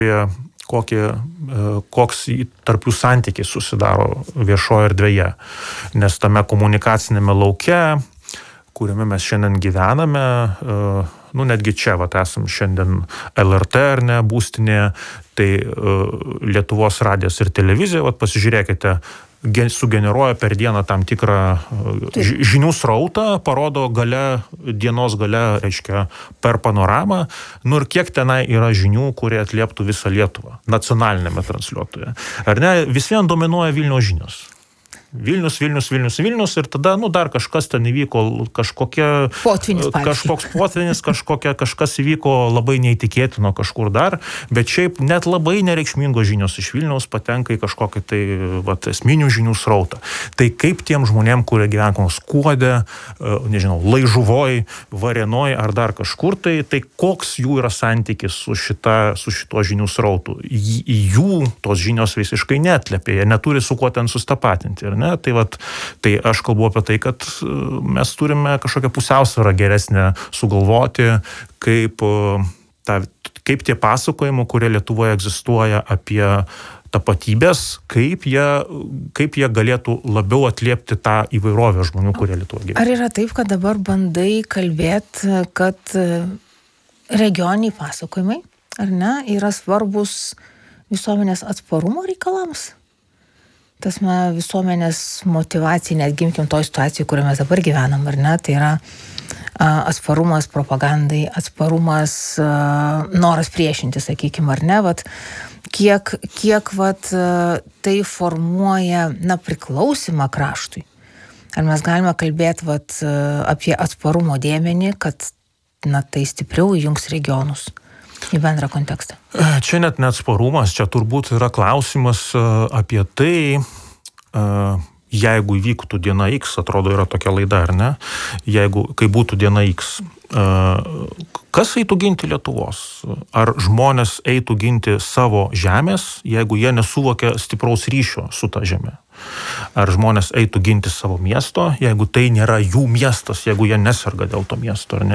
koks tarp jų santykiai susidaro viešoje erdvėje. Nes tame komunikacinėme lauke, kuriame mes šiandien gyvename, netgi čia, esam šiandien LRT ar ne, būstinėje, tai Lietuvos radijas ir televizija, pasižiūrėkite, sugeneruoja per dieną tam tikrą žinių srautą, parodo dienos gale, reiškia, per panoramą, ir kiek tenai yra žinių, kurie atlieptų visą Lietuvą, nacionalinėme transliuotoje. Ar ne, vis vien dominuoja Vilniaus žinios. Vilnius ir tada, dar kažkas ten įvyko, kažkoks potvynis, kažkas įvyko labai neįtikėtino kažkur dar, bet šiaip net labai nereikšmingos žinios iš Vilniaus patenka į kažkokį tai esminių žinių srautą. Tai kaip tiem žmonėm, kurie gyvena Skuode, nežinau, Laižuvoj, Varėnoj ar dar kažkur, tai koks jų yra santykis su šituo žinių srautu? Jų tos žinios visiškai neatliepia, jie neturi su kuo ten sustapatinti. Tai aš kalbu apie tai, kad mes turime kažkokią pusiausvyrą geresnę sugalvoti, kaip tie pasakojimai, kurie Lietuvoje egzistuoja apie tapatybės, kaip jie galėtų labiau atliepti tą įvairovę žmonių, kurie Lietuvoje gyvena. Ar yra taip, kad dabar bandai kalbėti, kad regioniniai pasakojimai, ar ne, yra svarbus visuomenės atsparumo reikalams? Tas visuomenės motyvacija, net gimkim toj situacijai, kurioje mes dabar gyvenam, ar ne, tai yra atsparumas propagandai, atsparumas noras priešinti, sakykime, ar ne, kiek tai formuoja, priklausimą kraštui. Ar mes galime kalbėti apie atsparumo dėmenį, kad tai stipriau įjungs regionus į bendrą kontekstą? Čia net neatsparumas, čia turbūt yra klausimas apie tai, jeigu įvyktų diena X, atrodo yra tokia laida, ar ne, kai būtų diena X, kas eitų ginti Lietuvos? Ar žmonės eitų ginti savo žemės, jeigu jie nesuvokia stipraus ryšio su ta žeme? Ar žmonės eitų ginti savo miesto, jeigu tai nėra jų miestas, jeigu jie neserga dėl to miesto, ar ne,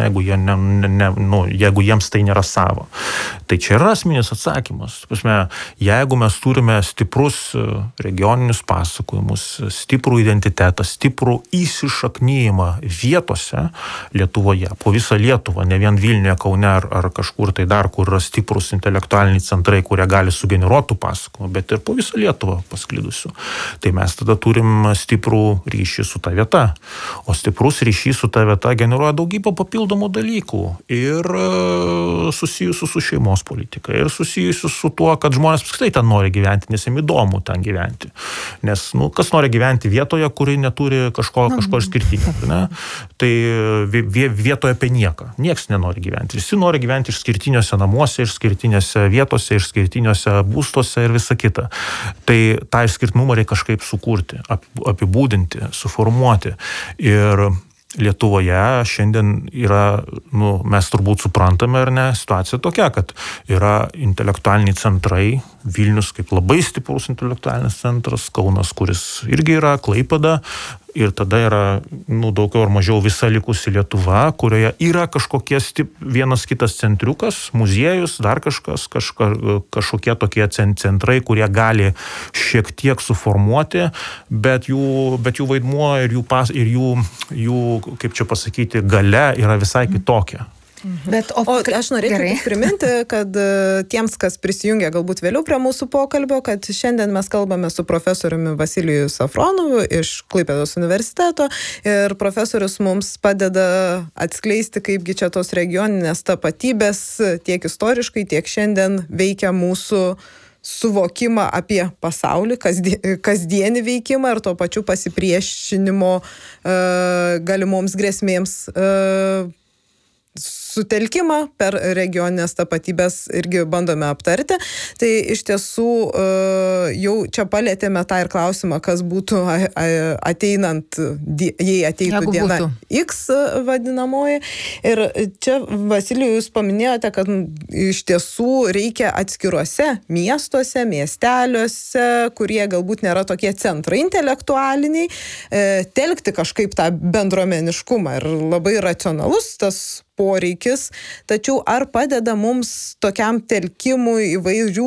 jeigu jiems tai nėra savo. Tai čia yra esminis atsakymas. Jeigu mes turime stiprus regioninius pasakojimus, stiprų identitetą, stiprų įsišaknyjimą vietose Lietuvoje, po visą Lietuvą, ne vien Vilniuje, Kaune ar kažkur tai dar, kur yra stiprus intelektualiniai centrai, kurie gali sugeneruoti pasakojimą, bet ir po visą Lietuvą pasklidusių. Tai mes tada turim stiprų ryšį su ta vieta. O stiprus ryšys su ta vieta generuoja daugybę papildomų dalykų ir susijusių su šeimos politika, ir susijusių su tuo, kad žmonės apskritai ten nori gyventi, nes jiems įdomu ten gyventi. Nes, kas nori gyventi vietoje, kuri neturi kažko išskirtinio, ne? Tai vietoje apie nieką. Nieks nenori gyventi. Visi nori gyventi išskirtiniuose namuose, išskirtiniuose vietose, išskirtiniuose būstuose ir visa kita. Tai tą išskirtinumą reikia kažkaip sukurti, apibūdinti, suformuoti. Ir Lietuvoje šiandien yra, mes turbūt suprantame, ar ne, situacija tokia, kad yra intelektualiniai centrai, Vilnius kaip labai stiprus intelektualinis centras, Kaunas, kuris irgi yra, Klaipėda, ir tada yra, daugiau ar mažiau visa likusi Lietuva, kurioje yra vienas kitas centriukas, muziejus, dar kažkokie tokie centrai, kurie gali šiek tiek suformuoti, bet jų vaidmuo ir jų, kaip čia pasakyti, galia yra visai kitokia. Aš norėčiau priminti, kad tiems, kas prisijungia galbūt vėliau prie mūsų pokalbio, kad šiandien mes kalbame su profesoriumi Vasilijumi Safronovu iš Klaipėdos universiteto ir profesorius mums padeda atskleisti, kaipgi čia tos regioninės tapatybės tiek istoriškai, tiek šiandien veikia mūsų suvokimą apie pasaulį, kasdienį veikimą ir tuo pačiu pasipriešinimo galimoms grėsmėms sutelkimą per regioninės tapatybės irgi bandome aptarti. Tai iš tiesų jau čia palėtėme tą ir klausimą, kas būtų ateinant, jei ateitų diena X vadinamoji. Ir čia, Vasilijau, jūs paminėjote, kad iš tiesų reikia atskiruose miestuose, miesteliuose, kurie galbūt nėra tokie centrai intelektualiniai, telkti kažkaip tą bendruomeniškumą. Ir labai racionalus tas poreikis, tačiau ar padeda mums tokiam telkimui įvairių